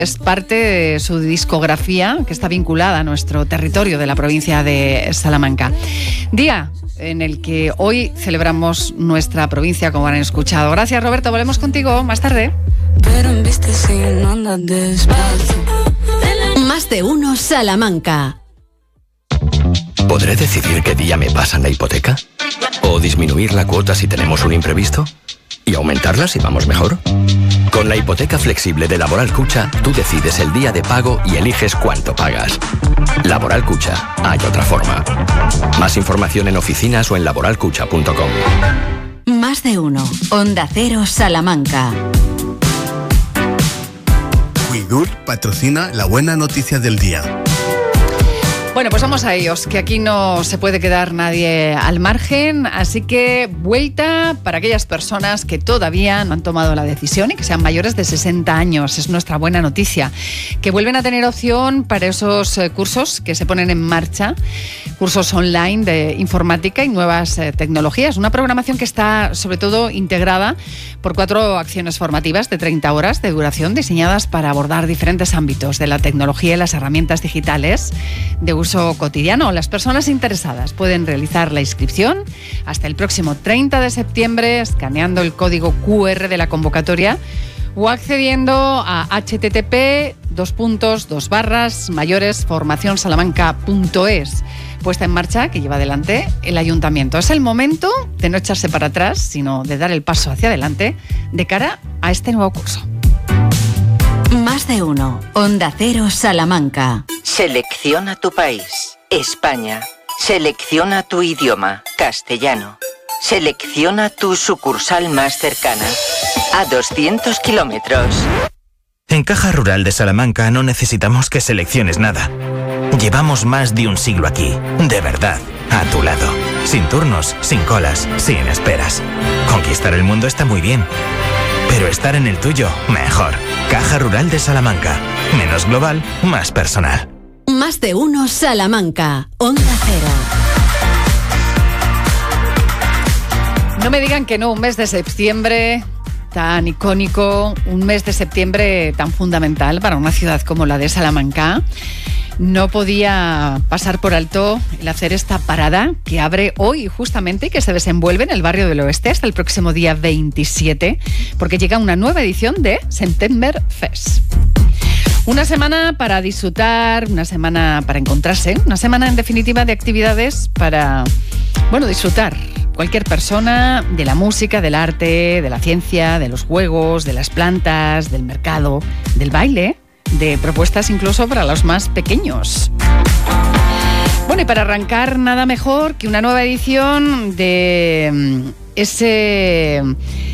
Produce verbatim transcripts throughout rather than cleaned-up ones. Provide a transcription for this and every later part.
Es parte de su discografía que está vinculada a nuestro territorio de la provincia de Salamanca. Día en el que hoy celebramos nuestra provincia, como han escuchado. Gracias, Roberto. Volvemos contigo más tarde. Más de uno Salamanca. ¿Podré decidir qué día me pasan la hipoteca? ¿O disminuir la cuota si tenemos un imprevisto? ¿Y aumentarla si vamos mejor? Con la hipoteca flexible de Laboral Cucha, tú decides el día de pago y eliges cuánto pagas. Laboral Cucha, hay otra forma. Más información en oficinas o en laboral cucha punto com. Más de uno. Onda Cero Salamanca. Cuidur patrocina la buena noticia del día. Bueno, pues vamos a ellos, que aquí no se puede quedar nadie al margen, así que vuelta para aquellas personas que todavía no han tomado la decisión y que sean mayores de sesenta años. Es nuestra buena noticia, que vuelven a tener opción para esos eh, cursos que se ponen en marcha, cursos online de informática y nuevas eh, tecnologías. Una programación que está sobre todo integrada por cuatro acciones formativas de treinta horas de duración diseñadas para abordar diferentes ámbitos de la tecnología y las herramientas digitales de uso cotidiano. Las personas interesadas pueden realizar la inscripción hasta el próximo treinta de septiembre escaneando el código cu erre de la convocatoria o accediendo a hache te te pe dos puntos dos barras mayores formación salamanca punto es. Puesta en marcha que lleva adelante el ayuntamiento. Es el momento de no echarse para atrás, sino de dar el paso hacia adelante de cara a este nuevo curso. Más de uno. Onda Cero Salamanca. Selecciona tu país. España. Selecciona tu idioma. Castellano. Selecciona tu sucursal más cercana. A doscientos kilómetros. En Caja Rural de Salamanca no necesitamos que selecciones nada. Llevamos más de un siglo aquí, de verdad, a tu lado. Sin turnos, sin colas, sin esperas. Conquistar el mundo está muy bien, pero estar en el tuyo, mejor. Caja Rural de Salamanca. Menos global, más personal. Más de uno Salamanca. Onda Cero. No me digan que no, un mes de septiembre tan icónico, un mes de septiembre tan fundamental para una ciudad como la de Salamanca. No podía pasar por alto el hacer esta parada que abre hoy justamente y que se desenvuelve en el barrio del Oeste hasta el próximo día veintisiete, porque llega una nueva edición de September Fest. Una semana para disfrutar, una semana para encontrarse, una semana en definitiva de actividades para, bueno, disfrutar. Cualquier persona de la música, del arte, de la ciencia, de los juegos, de las plantas, del mercado, del baile, de propuestas incluso para los más pequeños. Bueno, y para arrancar nada mejor que una nueva edición de ese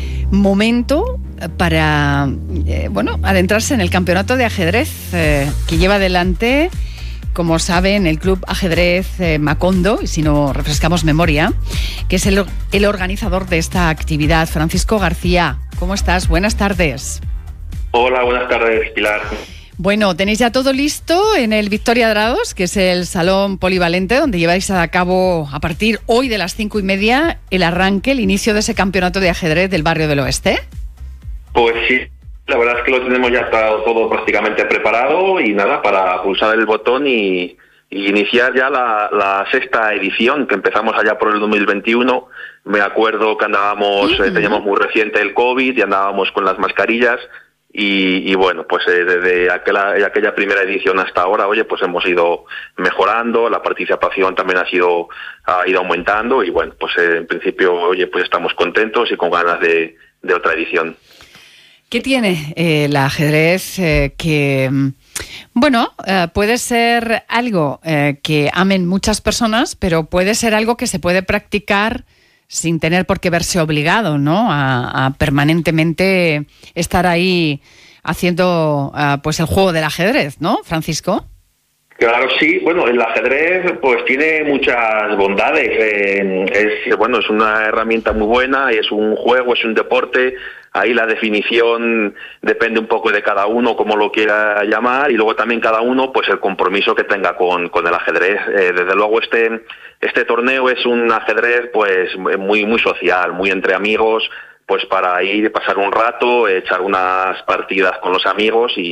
momento para, eh, bueno, adentrarse en el campeonato de ajedrez eh, que lleva adelante, como saben, el Club Ajedrez eh, Macondo, y si no refrescamos memoria, que es el, el organizador de esta actividad. Francisco García, ¿cómo estás? Buenas tardes. Hola, buenas tardes, Pilar. Bueno, tenéis ya todo listo en el Victoria Drados, que es el salón polivalente donde lleváis a cabo a partir hoy de las cinco y media el arranque, el inicio de ese campeonato de ajedrez del barrio del Oeste. Pues sí, la verdad es que lo tenemos ya todo, todo prácticamente preparado y nada, para pulsar el botón y, y iniciar ya la, la sexta edición, que empezamos allá por el dos mil veintiuno. Me acuerdo que andábamos, uh-huh. eh, teníamos muy reciente el COVID y andábamos con las mascarillas. Y, y bueno, pues eh, desde aquella, aquella primera edición hasta ahora, oye, pues hemos ido mejorando, la participación también ha sido ha ido aumentando y bueno, pues eh, en principio, oye, pues estamos contentos y con ganas de, de otra edición. ¿Qué tiene eh, el ajedrez eh, que, bueno, eh, puede ser algo eh, que amen muchas personas, pero puede ser algo que se puede practicar sin tener por qué verse obligado, ¿no?, a, a permanentemente estar ahí haciendo uh, pues el juego del ajedrez, ¿no, Francisco? Claro, sí. Bueno, el ajedrez pues tiene muchas bondades. Eh, es bueno, es una herramienta muy buena, es un juego, es un deporte. Ahí la definición depende un poco de cada uno, como lo quiera llamar, y luego también cada uno, pues el compromiso que tenga con, con el ajedrez. Eh, desde luego este este torneo es un ajedrez pues muy muy social, muy entre amigos, pues para ir pasar un rato, echar unas partidas con los amigos y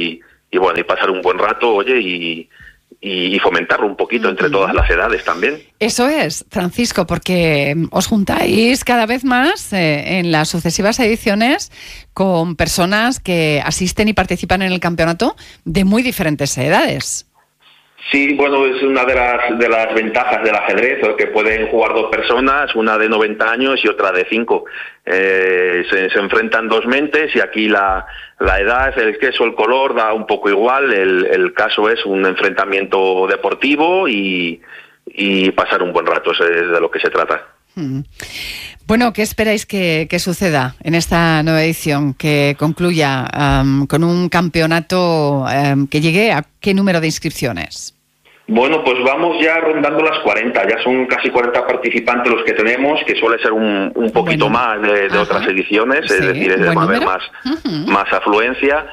y bueno, y pasar un buen rato, oye, y, y fomentarlo un poquito uh-huh. entre todas las edades también. Eso es, Francisco, porque os juntáis cada vez más eh, en las sucesivas ediciones con personas que asisten y participan en el campeonato de muy diferentes edades. Sí, bueno, es una de las de las ventajas del ajedrez, que pueden jugar dos personas, una de noventa años y otra de cinco. Eh, se, se enfrentan dos mentes y aquí la, la edad, el queso, el color da un poco igual. El, el caso es un enfrentamiento deportivo y, y pasar un buen rato, es de lo que se trata. Hmm. Bueno, ¿qué esperáis que, que suceda en esta nueva edición, que concluya um, con un campeonato um, que llegue a qué número de inscripciones? Bueno, pues vamos ya rondando las cuarenta, ya son casi cuarenta participantes los que tenemos, que suele ser un, un poquito bueno. más de, de otras ediciones, sí, es decir, es de haber más, uh-huh. más afluencia.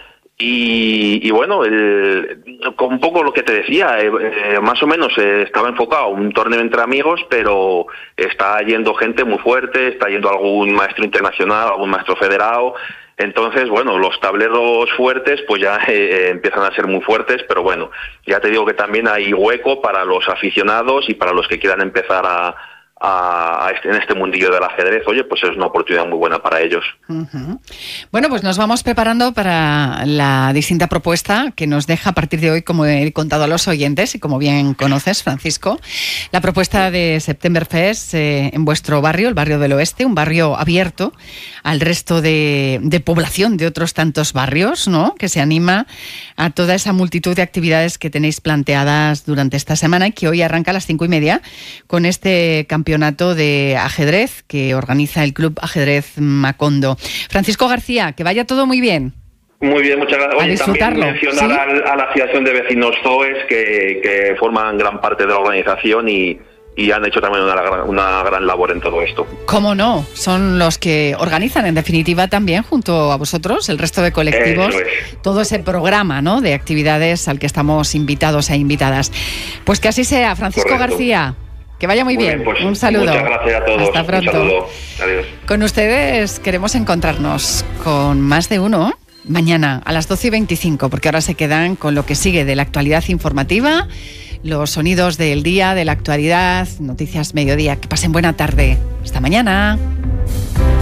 Y, y bueno, el, con un poco lo que te decía, eh, eh, más o menos eh, estaba enfocado a un torneo entre amigos, pero está yendo gente muy fuerte, está yendo algún maestro internacional, algún maestro federado. Entonces, bueno, los tableros fuertes pues ya eh, empiezan a ser muy fuertes, pero bueno, ya te digo que también hay hueco para los aficionados y para los que quieran empezar a, a, a este, en este mundillo del ajedrez. Oye, pues es una oportunidad muy buena para ellos. Uh-huh. Bueno, pues nos vamos preparando para la distinta propuesta que nos deja a partir de hoy, como he contado a los oyentes y como bien conoces, Francisco, la propuesta de Septemberfest eh, en vuestro barrio, el barrio del Oeste, un barrio abierto al resto de, de población de otros tantos barrios, ¿no?, que se anima a toda esa multitud de actividades que tenéis planteadas durante esta semana y que hoy arranca a las cinco y media con este campeonato de ajedrez que organiza el Club Ajedrez Macondo. Francisco García, que vaya todo muy bien. Muy bien, muchas gracias. Oye, a disfrutarlo. También mencionar ¿sí? al, a la Asociación de Vecinos ZOES que, que forman gran parte de la organización y y han hecho también una, una gran labor en todo esto. ¿Cómo no? Son los que organizan, en definitiva, también, junto a vosotros, el resto de colectivos, es. todo ese programa, ¿no?, de actividades al que estamos invitados e invitadas. Pues que así sea. Francisco Correcto. García, que vaya muy, muy bien. bien pues, un saludo. Muchas gracias a todos. Hasta pronto. Un saludo. Adiós. Con ustedes queremos encontrarnos con más de uno mañana a las doce y veinticinco, porque ahora se quedan con lo que sigue de la actualidad informativa, los sonidos del día, de la actualidad, Noticias Mediodía. Que pasen buena tarde. Hasta mañana.